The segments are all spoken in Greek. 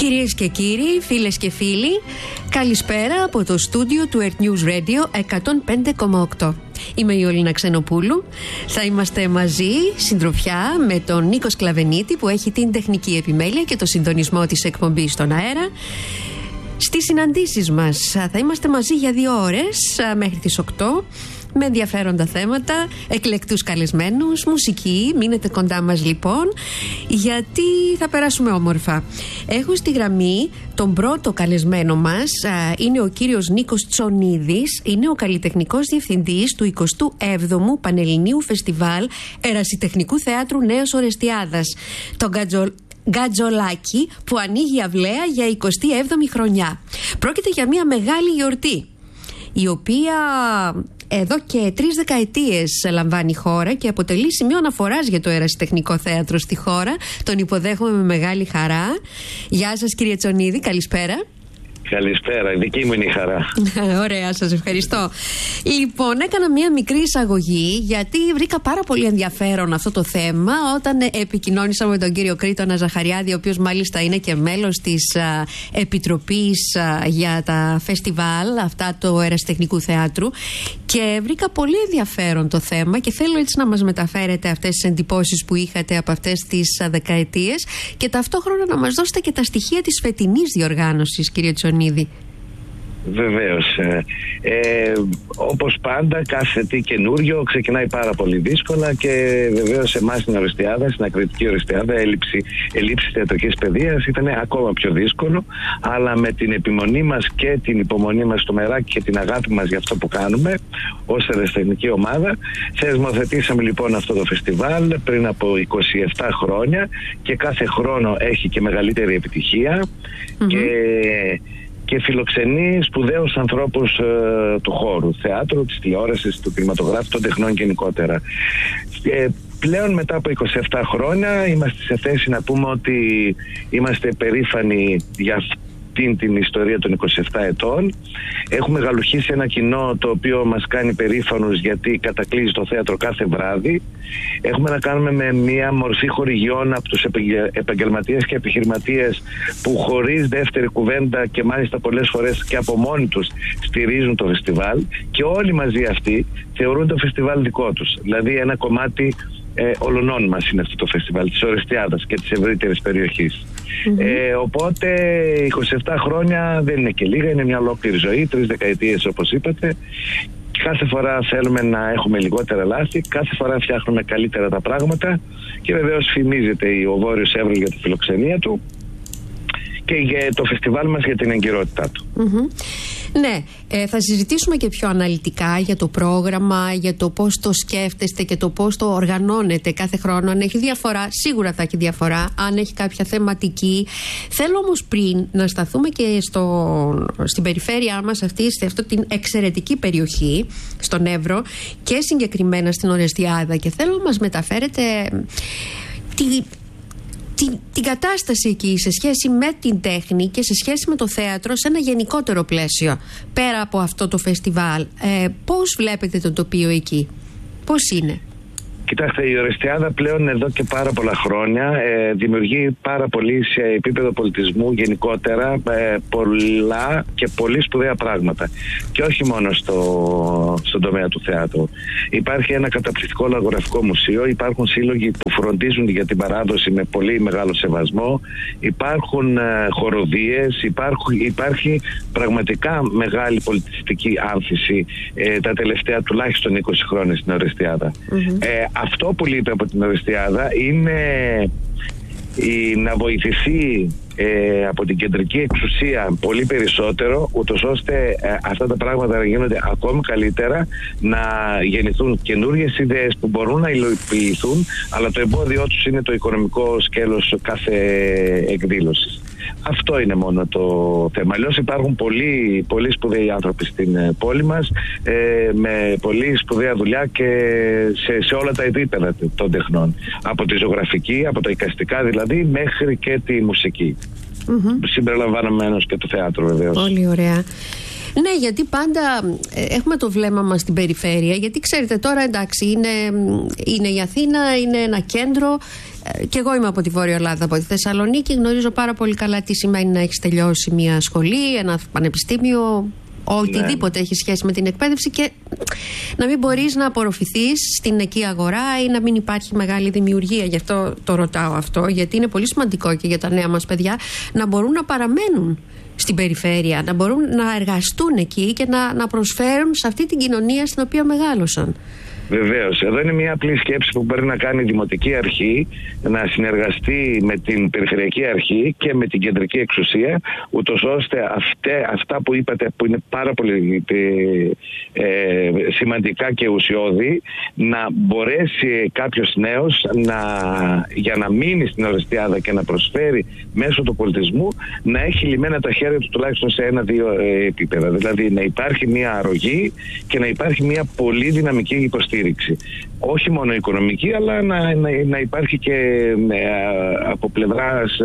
Κυρίες και κύριοι, φίλες και φίλοι, καλησπέρα από το στούντιο του Earth News Radio 105,8. Είμαι η Ολίνα Ξενοπούλου. Θα είμαστε μαζί, συντροφιά, με τον Νίκο Σκλαβενίτη που έχει την τεχνική επιμέλεια και το συντονισμό της εκπομπής στον αέρα. Στις συναντήσεις μας θα είμαστε μαζί για 2 ώρες μέχρι τις 8. Με ενδιαφέροντα θέματα, εκλεκτούς καλεσμένους, μουσική. Μείνετε κοντά μας λοιπόν, γιατί θα περάσουμε όμορφα. Έχω στη γραμμή τον πρώτο καλεσμένο μας. Είναι ο κύριος Νίκος Τσονίδης. Είναι ο καλλιτεχνικός διευθυντής του 27ου Πανελληνίου Φεστιβάλ Ερασιτεχνικού Θεάτρου Νέας Ορεστιάδας, το Γκατζολάκι, που ανοίγει αυλαία για 27η χρονιά. Πρόκειται για μια μεγάλη γιορτή, η οποία εδώ και 3 δεκαετίες λαμβάνει χώρα και αποτελεί σημείο αναφοράς για το ερασιτεχνικό θέατρο στη χώρα. Τον υποδέχομαι με μεγάλη χαρά. Γεια σας κύριε Τσονίδη, καλησπέρα. Καλησπέρα, η δική μου είναι η χαρά. Ωραία, σας ευχαριστώ. Λοιπόν, έκανα μία μικρή εισαγωγή γιατί βρήκα πάρα πολύ ενδιαφέρον αυτό το θέμα όταν επικοινώνησα με τον κύριο Κρήτονα Ζαχαριάδη, ο οποίος μάλιστα είναι και μέλος της Επιτροπής για τα φεστιβάλ αυτά του ερασιτεχνικού θεάτρου, και βρήκα πολύ ενδιαφέρον το θέμα και θέλω έτσι να μας μεταφέρετε αυτές τις εντυπώσεις που είχατε από αυτές τις δεκαετίες και ταυτόχρονα να μας δώσετε και τα στοιχεία της φετινής διοργάνωσης, κύριε Τσονίδη. Βεβαίως. Όπως πάντα, κάθε τι καινούριο ξεκινάει πάρα πολύ δύσκολα και βεβαίως εμάς στην Ορεστιάδα, στην ακριτική Ορεστιάδα, ελλείψη θεατρικής παιδείας ήταν ακόμα πιο δύσκολο, αλλά με την επιμονή μας και την υπομονή μας στο μεράκι και την αγάπη μας για αυτό που κάνουμε ως ερασιτεχνική ομάδα, θεσμοθετήσαμε λοιπόν αυτό το φεστιβάλ πριν από 27 χρόνια και κάθε χρόνο έχει και μεγαλύτερη επιτυχία και φιλοξενεί σπουδαίους ανθρώπους του χώρου, θεάτρου, της τηλεόρασης, του κινηματογράφου, των τεχνών γενικότερα. Πλέον μετά από 27 χρόνια είμαστε σε θέση να πούμε ότι είμαστε περήφανοι για την ιστορία των 27 ετών. Έχουμε γαλουχίσει ένα κοινό το οποίο μας κάνει περήφανους γιατί κατακλείζει το θέατρο κάθε βράδυ. Έχουμε να κάνουμε με μια μορφή χορηγιών από τους επαγγελματίες και επιχειρηματίες που χωρίς δεύτερη κουβέντα και μάλιστα πολλές φορές και από μόνοι τους στηρίζουν το φεστιβάλ, και όλοι μαζί αυτοί θεωρούν το φεστιβάλ δικό τους. Δηλαδή ένα κομμάτι όλων μας είναι αυτό το φεστιβάλ της Ορεστιάδας και της ευρύτερης περιοχής. Οπότε 27 χρόνια δεν είναι και λίγα, είναι μια ολόκληρη ζωή, 3 δεκαετίες όπως είπατε. Κάθε φορά θέλουμε να έχουμε λιγότερα λάθη, κάθε φορά φτιάχνουμε καλύτερα τα πράγματα και βεβαίως φημίζεται ο Βόρειος Εύρος για τη φιλοξενία του και για το φεστιβάλ μας για την εγκυρότητά του. Ναι, θα συζητήσουμε και πιο αναλυτικά για το πρόγραμμα, για το πώς το σκέφτεστε και το πώς το οργανώνετε κάθε χρόνο. Αν έχει διαφορά, σίγουρα θα έχει διαφορά, αν έχει κάποια θεματική. Θέλω όμως πριν να σταθούμε και στην περιφέρειά μας αυτή την εξαιρετική περιοχή, στον Εύρο και συγκεκριμένα στην Ορεστιάδα, και θέλω να μας μεταφέρετε την κατάσταση εκεί σε σχέση με την τέχνη και σε σχέση με το θέατρο σε ένα γενικότερο πλαίσιο, πέρα από αυτό το φεστιβάλ. Πώς βλέπετε το τοπίο εκεί, πώς είναι? Κοιτάξτε, η Ορεστιάδα πλέον εδώ και πάρα πολλά χρόνια δημιουργεί πάρα πολύ σε επίπεδο πολιτισμού γενικότερα πολλά και πολύ σπουδαία πράγματα. Και όχι μόνο στον τομέα του θεάτρου. Υπάρχει ένα καταπληκτικό λογογραφικό μουσείο, υπάρχουν σύλλογοι που φροντίζουν για την παράδοση με πολύ μεγάλο σεβασμό, υπάρχουν χοροδίες, υπάρχει πραγματικά μεγάλη πολιτιστική άμφιση τα τελευταία τουλάχιστον 20 χρόνια στην Ορεστιάδα. Αυτό που λείπει από την Ορεστιάδα είναι να βοηθηθεί από την κεντρική εξουσία πολύ περισσότερο, ούτως ώστε αυτά τα πράγματα να γίνονται ακόμη καλύτερα, να γεννηθούν καινούργιες ιδέες που μπορούν να υλοποιηθούν, αλλά το εμπόδιό τους είναι το οικονομικό σκέλος κάθε εκδήλωσης. Αυτό είναι μόνο το θέμα. Αλλιώς υπάρχουν πολύ σπουδαίοι άνθρωποι στην πόλη μας με πολύ σπουδαία δουλειά και σε όλα τα επίπεδα των τεχνών. Από τη ζωγραφική, από τα εικαστικά δηλαδή, μέχρι και τη μουσική. Συμπεριλαμβανομένως και το θέατρο βεβαίως. Πολύ ωραία. Ναι, γιατί πάντα έχουμε το βλέμμα μας στην περιφέρεια. Γιατί ξέρετε, τώρα εντάξει, είναι η Αθήνα, είναι ένα κέντρο. Και εγώ είμαι από τη Βόρεια Ελλάδα, από τη Θεσσαλονίκη. Γνωρίζω πάρα πολύ καλά τι σημαίνει να έχεις τελειώσει μια σχολή, ένα πανεπιστήμιο, οτιδήποτε έχει σχέση με την εκπαίδευση, και να μην μπορείς να απορροφηθείς στην εκεί αγορά ή να μην υπάρχει μεγάλη δημιουργία. Γι' αυτό το ρωτάω αυτό, γιατί είναι πολύ σημαντικό και για τα νέα μας παιδιά να μπορούν να παραμένουν στην περιφέρεια, να μπορούν να εργαστούν εκεί και να προσφέρουν σε αυτή την κοινωνία στην οποία μεγάλωσαν. Βεβαίως. Εδώ είναι μια απλή σκέψη που μπορεί να κάνει η Δημοτική Αρχή, να συνεργαστεί με την Περιφερειακή Αρχή και με την Κεντρική Εξουσία, ούτως ώστε αυτά που είπατε, που είναι πάρα πολύ σημαντικά και ουσιώδη, να μπορέσει κάποιος νέος για να μείνει στην Ορεστιάδα και να προσφέρει μέσω του πολιτισμού, να έχει λυμμένα τα χέρια του τουλάχιστον σε 1-2 επίπεδα. Δηλαδή να υπάρχει μια αρρωγή και να υπάρχει μια πολύ δυναμική υποστήριξη. Όχι μόνο οικονομική, αλλά να υπάρχει και από πλευράς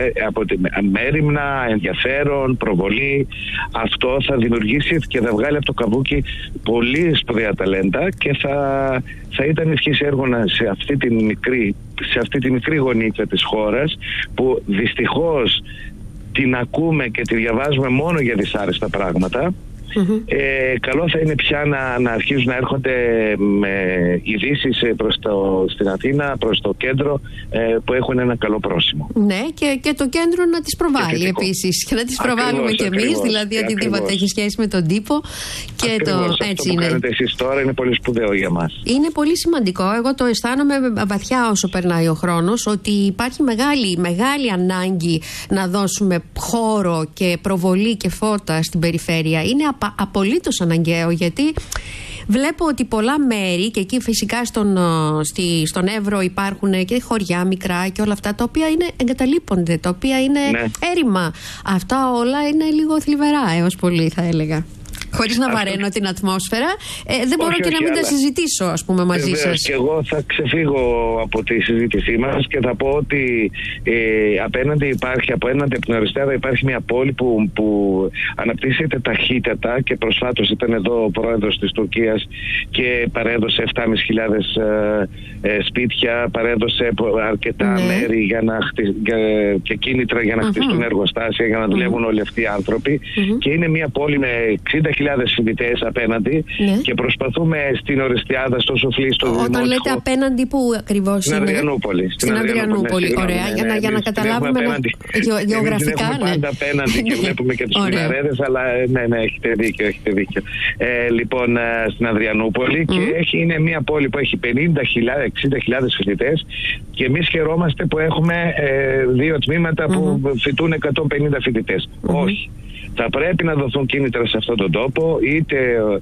μέριμνα, ενδιαφέρον, προβολή. Αυτό θα δημιουργήσει και θα βγάλει από το καβούκι πολύ σπουδαία ταλέντα και θα ήταν ευχής έργο σε αυτή τη μικρή γωνίτσα της χώρας, που δυστυχώς την ακούμε και τη διαβάζουμε μόνο για δυσάρεστα πράγματα. Καλό θα είναι πια να αρχίζουν να έρχονται με ειδήσεις στην Αθήνα, προς το κέντρο, που έχουν ένα καλό πρόσημο. Ναι, και το κέντρο να τις προβάλλει επίσης. Και να τις προβάλλουμε κι εμείς, δηλαδή οτιδήποτε έχει σχέση με τον τύπο. Και αυτό που κάνετε εσείς τώρα είναι πολύ σπουδαίο για μας. Είναι πολύ σημαντικό. Εγώ το αισθάνομαι βαθιά όσο περνάει ο χρόνος, ότι υπάρχει μεγάλη ανάγκη να δώσουμε χώρο και προβολή και φώτα στην περιφέρεια. Είναι απολύτως αναγκαίο, γιατί βλέπω ότι πολλά μέρη, και εκεί φυσικά στον Εύρο υπάρχουν και χωριά μικρά και όλα αυτά, τα οποία εγκαταλείπονται, τα οποία είναι έρημα. Αυτά όλα είναι λίγο θλιβερά έως πολύ, θα έλεγα. Χωρίς να βαραίνω την ατμόσφαιρα, δεν μπορώ και να μην τα συζητήσω, ας πούμε, μαζί σας. Και εγώ θα ξεφύγω από τη συζήτησή μας και θα πω ότι απέναντι από την Ορεστιάδα υπάρχει μια πόλη που αναπτύσσεται ταχύτατα, και προσφάτως ήταν εδώ ο πρόεδρος της Τουρκίας και παρέδωσε 7.500 σπίτια, παρέδωσε αρκετά μέρη και κίνητρα για να χτιστούν εργοστάσια, για να δουλεύουν όλοι αυτοί οι άνθρωποι. Και είναι μια πόλη με 60.000 φοιτητές απέναντι, και προσπαθούμε στην Ορεστιάδα, στο Σοφλή, στο Δημότυχο. Όταν λέτε απέναντι, πού ακριβώς είναι? Στην Αδριανούπολη. Ωραία, για να καταλάβουμε γεωγραφικά. Έχουμε πάντα απέναντι και βλέπουμε και τους Πιναρέδες, αλλά ναι, έχετε δίκιο. Λοιπόν, στην Αδριανούπολη, και είναι μια πόλη που έχει 50.000-60.000 φοιτητές, και εμείς χαιρόμαστε που έχουμε 2 τμήματα που φοιτούν 150 φοιτητές. Όχι. Θα πρέπει να δοθούν κίνητρα σε αυτόν τον τόπο, είτε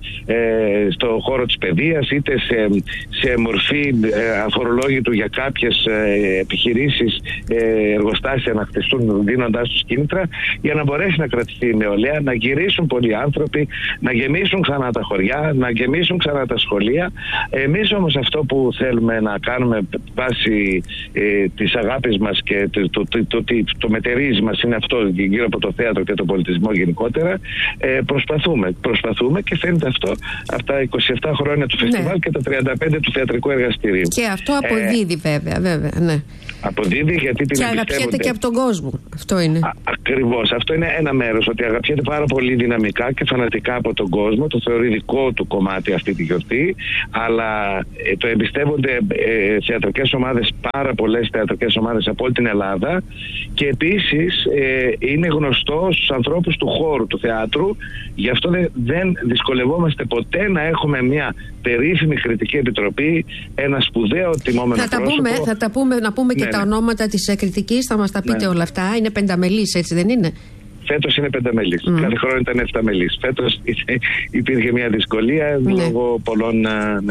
στο χώρο της παιδείας, είτε σε μορφή αφορολόγητου για κάποιες επιχειρήσεις, εργοστάσια να χτιστούν, δίνοντάς τους κίνητρα, για να μπορέσει να κρατηθεί η νεολαία, να γυρίσουν πολλοί άνθρωποι, να γεμίσουν ξανά τα χωριά, να γεμίσουν ξανά τα σχολεία. Εμείς όμως αυτό που θέλουμε να κάνουμε βάσει της αγάπης μας και το μετερίζει μας είναι αυτό, γύρω από το θέατρο και τον πολιτισμό γενικότερα, προσπαθούμε, και φαίνεται αυτό από τα 27 χρόνια του φεστιβάλ και τα 35 του θεατρικού εργαστηρίου. Και αυτό αποδίδει βέβαια, ναι. Αποδίδει γιατί την και αγαπιέται και από τον κόσμο. Αυτό είναι. Ακριβώς. Αυτό είναι ένα μέρος, ότι αγαπιέται πάρα πολύ δυναμικά και φανατικά από τον κόσμο, το θεωρεί δικό του κομμάτι αυτή τη γιορτή, αλλά το εμπιστεύονται θεατρικές ομάδες, πάρα πολλές θεατρικές ομάδες από όλη την Ελλάδα, και επίσης είναι γνωστό στους ανθρώπους του χώρου του θεάτρου. Γι' αυτό δεν δυσκολευόμαστε ποτέ να έχουμε μια περίφημη κριτική επιτροπή, ένα σπουδαίο τιμόμενο πρόσωπο. Θα τα πούμε, να πούμε και τα ονόματα της κριτικής, θα μας τα πείτε όλα αυτά. Είναι πενταμελής, έτσι δεν είναι? Φέτος είναι 5 μελής. Κάθε χρόνο ήταν 7 μελής. Φέτος υπήρχε μια δυσκολία λόγω πολλών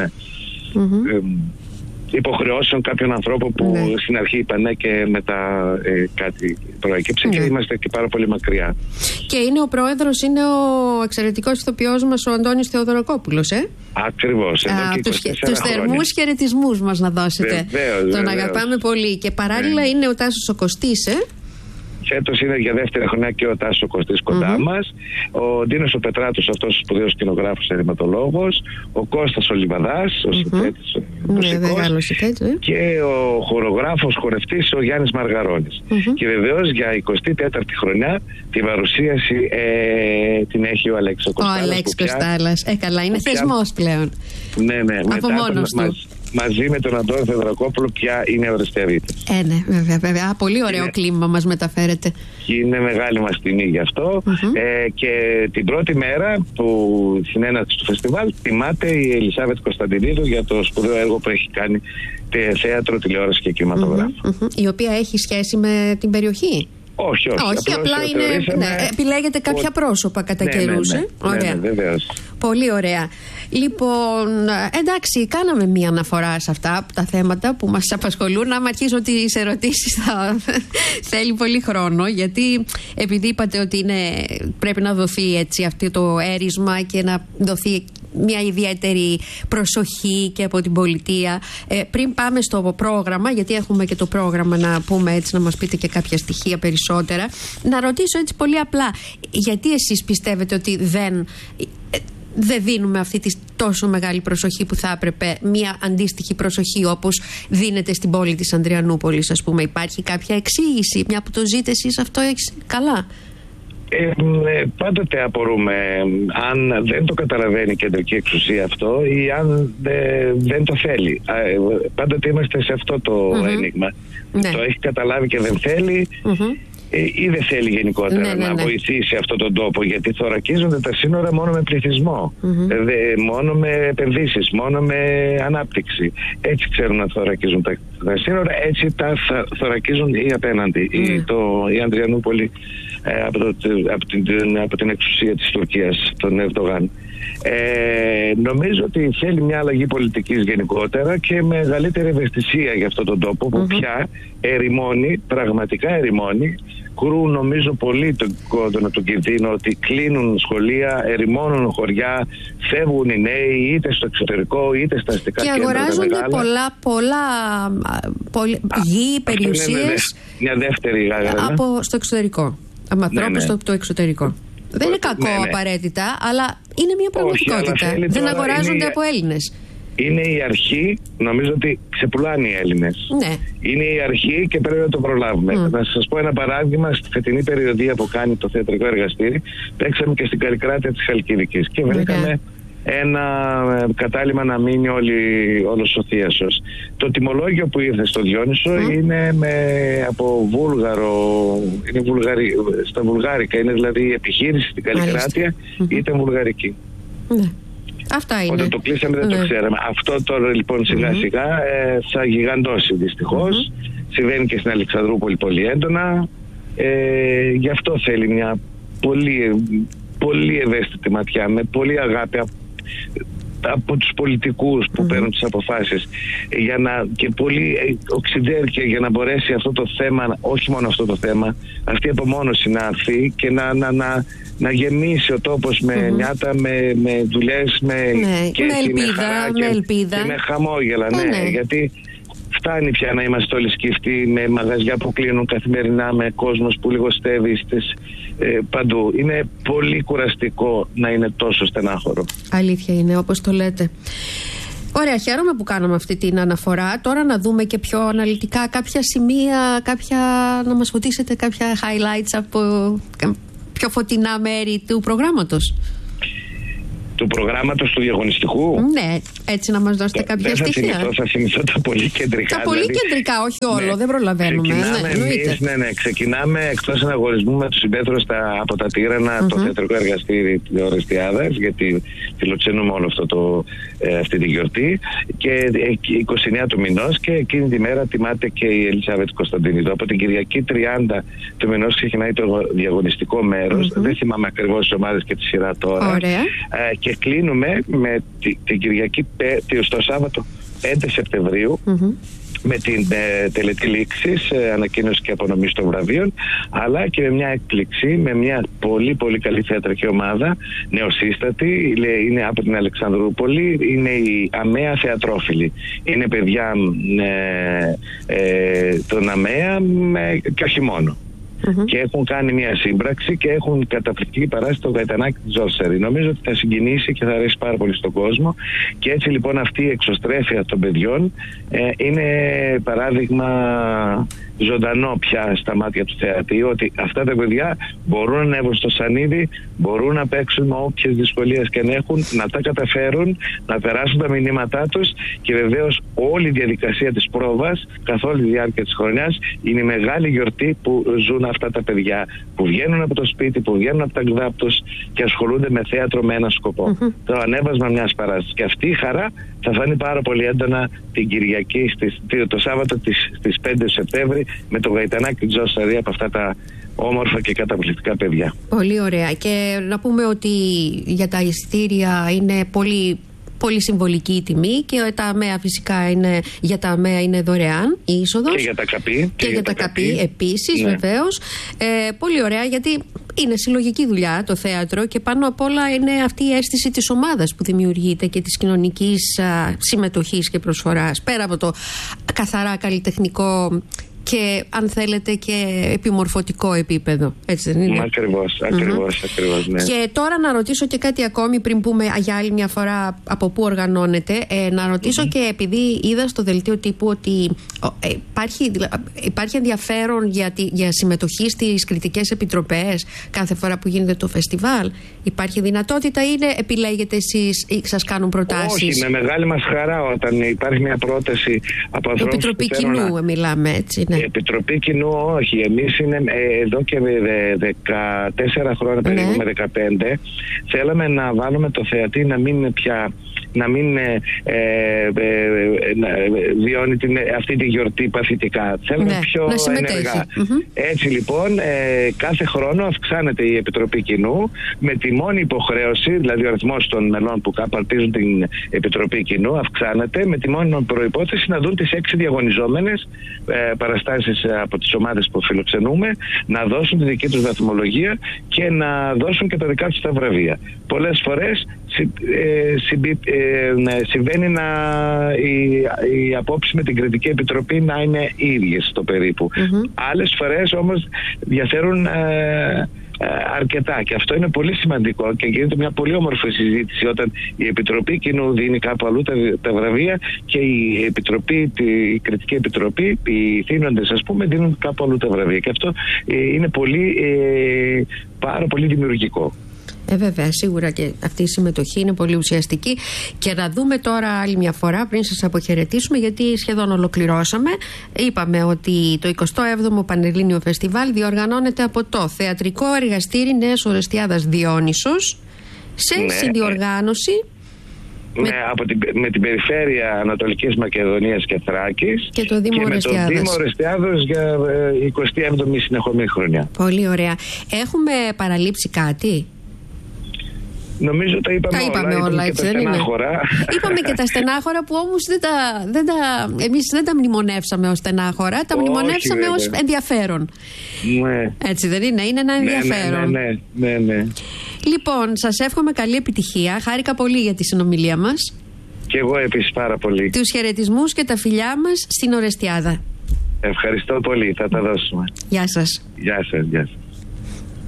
υποχρεώσεων κάποιων ανθρώπων που στην αρχή είπαν ναι και μετά κάτι προέκυψε και είμαστε και πάρα πολύ μακριά. Και είναι ο πρόεδρος, είναι ο εξαιρετικός ηθοποιός μας, ο Αντώνης Θεοδωρακόπουλος, Ακριβώς. Τους θερμούς χαιρετισμούς μας να δώσετε. Βεβαίως. Τον αγαπάμε πολύ. Και παράλληλα είναι ο Τάσος ο Κωστής, Φέτος είναι για δεύτερη χρονιά και ο Τάσος ο Κωστής κοντά μας. Ο Ντίνος ο Πετράτος, αυτός ο σπουδαίος σκηνογράφος, ενηματολόγος. Ο Κώστας ο Λιβαδάς, ο συνθέτης μουσικός. Και ο χορογράφος, χορευτής ο Γιάννης Μαργαρώνης. Και βεβαίως για 24η χρονιά την παρουσίαση την έχει ο Αλέξης Κοστάλας. Ο Αλέξης Κοστάλας. Καλά, είναι θεσμός πλέον. Ναι, από μόνος του. Μαζί με τον Αντώνη Θεοδωρακόπουλο πια είναι Ορεστιαδίτες. Ναι, βέβαια. Πολύ ωραίο κλίμα μας μεταφέρεται. Είναι μεγάλη μας τιμή γι' αυτό. Και την πρώτη μέρα που συνέναξη του φεστιβάλ τιμάται η Ελισάβετ Κωνσταντινίδου για το σπουδαίο έργο που έχει κάνει θέατρο, τηλεόραση και κινηματογράφο. Η οποία έχει σχέση με την περιοχή. Όχι, απλά είναι. Ναι, επιλέγετε κάποια πρόσωπα κατά καιρούς. Ναι, βεβαίως. Πολύ ωραία. Λοιπόν, εντάξει, κάναμε μία αναφορά σε αυτά τα θέματα που μας απασχολούν. Άμα αρχίσω τις ερωτήσεις θα θέλει πολύ χρόνο, γιατί επειδή είπατε ότι πρέπει να δοθεί έτσι αυτό το έρισμα και να δοθεί μια ιδιαίτερη προσοχή και από την πολιτεία. Πριν πάμε στο πρόγραμμα, γιατί έχουμε και το πρόγραμμα να πούμε έτσι, να μας πείτε και κάποια στοιχεία περισσότερα, να ρωτήσω έτσι πολύ απλά, γιατί εσείς πιστεύετε ότι δεν δίνουμε αυτή τη τόσο μεγάλη προσοχή που θα έπρεπε, μια αντίστοιχη προσοχή όπως δίνεται στην πόλη της Ανδριανούπολης, ας πούμε? Υπάρχει κάποια εξήγηση, μια που το ζείτε εσείς αυτό καλά? Πάντοτε απορούμε αν δεν το καταλαβαίνει η κεντρική εξουσία αυτό ή αν δεν το θέλει. Πάντοτε είμαστε σε αυτό το ένιγμα. Το έχει καταλάβει και δεν θέλει, ή δεν θέλει γενικότερα να βοηθήσει αυτόν τον τόπο, γιατί θωρακίζονται τα σύνορα μόνο με πληθυσμό, μόνο με επενδύσεις, μόνο με ανάπτυξη. Έτσι ξέρουν να θωρακίζουν τα σύνορα, έτσι τα θωρακίζουν οι απέναντι. Η Ανδριανούπολη από την εξουσία της Τουρκίας, τον Ερντογάν. Νομίζω ότι θέλει μια αλλαγή πολιτικής γενικότερα και μεγαλύτερη ευαισθησία για αυτόν τον τόπο που πια ερημώνει, πραγματικά ερημώνει. Κρούν νομίζω πολύ τον κόδωνα του κινδύνου, ότι κλείνουν σχολεία, ερημώνουν χωριά, φεύγουν οι νέοι είτε στο εξωτερικό είτε στα αστικά κέντρα. Και αγοράζονται πολλά γη, περιουσίες. Μια δεύτερη στο εξωτερικό. Ανθρώπους στο εξωτερικό. Δεν είναι κακό απαραίτητα, αλλά είναι μια πραγματικότητα. Δεν αγοράζονται από Έλληνες. Είναι η αρχή, νομίζω ότι ξεπουλάνε οι Έλληνες. Είναι η αρχή και πρέπει να το προλάβουμε. Θα σας πω ένα παράδειγμα. Στη φετινή περιοδία που κάνει το θεατρικό εργαστήρι, παίξαμε και στην Καλλικράτεια της Χαλκιδικής και βρήκαμε ένα κατάλημα να μείνει όλος ο θίασος. Το τιμολόγιο που ήρθε στο Διόνυσο είναι από στα βουλγάρικα. Είναι δηλαδή η επιχείρηση στην Καλλικράτεια ήταν βουλγαρική. Αυτά είναι. Όταν το κλείσαμε δεν το ξέραμε. Αυτό τώρα λοιπόν σιγά σιγά θα γιγαντώσει δυστυχώς. Συμβαίνει και στην Αλεξανδρούπολη πολύ έντονα. Γι' αυτό θέλει μια πολύ ευαίσθητη ματιά, με πολύ αγάπη από τους πολιτικούς που παίρνουν τις αποφάσεις, και πολύ οξυδέρκεια για να μπορέσει αυτό το θέμα, όχι μόνο αυτό το θέμα, αυτή η απομόνωση να έρθει και να γεμίσει ο τόπος με νιάτα, με δουλειές, με ελπίδα και με χαμόγελα. Γιατί φτάνει πια να είμαστε όλοι σκεφτοί με μαγαζιά που κλείνουν καθημερινά, με κόσμος που λιγοστεύει παντού. Είναι πολύ κουραστικό να είναι τόσο στενάχωρο. Αλήθεια είναι, όπως το λέτε. Ωραία, χαίρομαι που κάναμε αυτή την αναφορά. Τώρα να δούμε και πιο αναλυτικά κάποια σημεία, να μας φωτίσετε κάποια highlights από πιο φωτεινά μέρη του προγράμματος. Του προγράμματος του διαγωνιστικού. Ναι, έτσι να μας δώσετε κάποια στοιχεία. Θα θυμηθώ τα πολύ κεντρικά. Τα πολύ κεντρικά, όχι όλο, δεν προλαβαίνουμε. Ξεκινάμε εκτός αναγωνισμού με τους συμπέθρους από τα Τύρανα, το θεατρικό εργαστήρι Ορεστιάδας, γιατί φιλοξενούμε όλο αυτή τη γιορτή. Και 29 του μηνός, και εκείνη τη μέρα τιμάται και η Ελισάβετ Κωνσταντινίδου. Από την Κυριακή 30 του μηνός ξεκινάει το διαγωνιστικό μέρος. Δεν θυμάμαι ακριβώς τις ομάδες και τη σειρά τώρα. Και κλείνουμε με την Κυριακή στο Σάββατο 5 Σεπτεμβρίου με την τελετή λήξης, ανακοίνωση και απονομή των βραβείων, αλλά και με μια έκπληξη, με μια πολύ πολύ καλή θεατρική ομάδα, νεοσύστατη, είναι από την Αλεξανδρούπολη, είναι η ΑΜΕΑ Θεατρόφιλη. Είναι παιδιά των ΑΜΕΑ και όχι μόνο. και έχουν κάνει μια σύμπραξη και έχουν καταπληκτική παράσταση το Γαϊτανάκι της Ζόρσαρη. Νομίζω ότι θα συγκινήσει και θα αρέσει πάρα πολύ στον κόσμο. Και έτσι λοιπόν αυτή η εξωστρέφεια των παιδιών είναι παράδειγμα ζωντανό πια στα μάτια του θεατή, ότι αυτά τα παιδιά μπορούν να ανέβουν στο σανίδι, μπορούν να παίξουν με όποιες δυσκολίες και να έχουν, να τα καταφέρουν, να περάσουν τα μηνύματά τους, και βεβαίως όλη η διαδικασία της πρόβας καθ' όλη τη διάρκεια της χρονιάς είναι η μεγάλη γιορτή που ζουν αυτά τα παιδιά, που βγαίνουν από το σπίτι, που βγαίνουν από τα γκδάπ τους και ασχολούνται με θέατρο με ένα σκοπό. Το ανέβασμα μιας παράστασης. Και αυτή η χαρά θα φανεί πάρα πολύ έντονα την Κυριακή, το Σάββατο στις 5 Σεπτέμβρη, με το Γαϊτανάκι της Ζόρσαρη, από αυτά τα όμορφα και καταπληκτικά παιδιά. Πολύ ωραία. Και να πούμε ότι για τα εισιτήρια είναι πολύ συμβολική η τιμή, και τα ΑΜΕΑ φυσικά για τα ΑΜΕΑ είναι δωρεάν η είσοδος. Και για τα ΚΑΠΗ. Και για τα ΚΑΠΗ επίσης, βεβαίως. Πολύ ωραία, γιατί είναι συλλογική δουλειά το θέατρο, και πάνω απ' όλα είναι αυτή η αίσθηση της ομάδας που δημιουργείται και της κοινωνικής συμμετοχής και προσφοράς, πέρα από το καθαρά καλλιτεχνικό και, αν θέλετε, και επιμορφωτικό επίπεδο. Έτσι δεν είναι? Ακριβώς, ναι. Και τώρα να ρωτήσω και κάτι ακόμη, πριν πούμε για άλλη μια φορά από πού οργανώνεται. Να ρωτήσω και, επειδή είδα στο δελτίο τύπου ότι υπάρχει ενδιαφέρον για συμμετοχή στις κριτικές επιτροπές κάθε φορά που γίνεται το φεστιβάλ. Υπάρχει δυνατότητα, ή επιλέγετε εσείς ή σας κάνουν προτάσεις? Όχι, με μεγάλη μας χαρά όταν υπάρχει μια πρόταση από ανθρώπους. Επιτροπή κοινού μιλάμε, έτσι? Ναι. Επιτροπή κοινού, όχι. Εμείς είναι εδώ και 14 χρόνια, περίπου με 15, θέλαμε να βάλουμε το θεατή να μην βιώνει αυτή τη γιορτή παθητικά. Θέλουμε πιο ενεργά. Έτσι λοιπόν, κάθε χρόνο αυξάνεται η Επιτροπή Κοινού, με τη μόνη υποχρέωση, δηλαδή ο αριθμός των μελών που καπαρτίζουν την Επιτροπή Κοινού αυξάνεται, με τη μόνη προϋπόθεση να δουν τις 6 διαγωνιζόμενες παραστάσεις από τις ομάδες που φιλοξενούμε, να δώσουν τη δική τους βαθμολογία και να δώσουν και τα δικά τους τα βραβεία. Πολλές φορές συμβαίνει οι απόψεις με την Κριτική Επιτροπή να είναι ίδιες στο περίπου. Άλλες φορές όμως διαφέρουν αρκετά, και αυτό είναι πολύ σημαντικό, και γίνεται μια πολύ όμορφη συζήτηση όταν η Επιτροπή Κοινού δίνει κάπου αλλού τα βραβεία και η Κριτική Επιτροπή, οι θύνοντες ας πούμε, δίνουν κάπου αλλού τα βραβεία, και αυτό είναι πάρα πολύ δημιουργικό. Βέβαια, σίγουρα και αυτή η συμμετοχή είναι πολύ ουσιαστική. Και να δούμε τώρα άλλη μια φορά, πριν σας αποχαιρετήσουμε, γιατί σχεδόν ολοκληρώσαμε. Είπαμε ότι το 27ο Πανελλήνιο Φεστιβάλ διοργανώνεται από το Θεατρικό Εργαστήρι Νέας Ορεστιάδας Διόνυσος, σε συνδιοργάνωση με την Περιφέρεια Ανατολικής Μακεδονίας και Θράκης και το Δήμο Ορεστιάδας. Και με το Δήμο Ορεστιάδας για 27η συνεχόμενη χρονιά. Πολύ ωραία. Έχουμε παραλείψει κάτι? Νομίζω τα είπαμε όλα, έτσι δεν είναι? Είπαμε και τα στενάχωρα, που όμως εμείς δεν τα μνημονεύσαμε ως στενάχωρα, τα μνημονεύσαμε ως ενδιαφέρον. Έτσι δεν είναι? Είναι ένα ενδιαφέρον. Ναι. Λοιπόν, σας εύχομαι καλή επιτυχία. Χάρηκα πολύ για τη συνομιλία μας. Και εγώ επίσης πάρα πολύ. Τους χαιρετισμούς και τα φιλιά μας στην Ορεστιάδα. Ευχαριστώ πολύ, θα τα δώσουμε. Γεια σας. Γεια σας.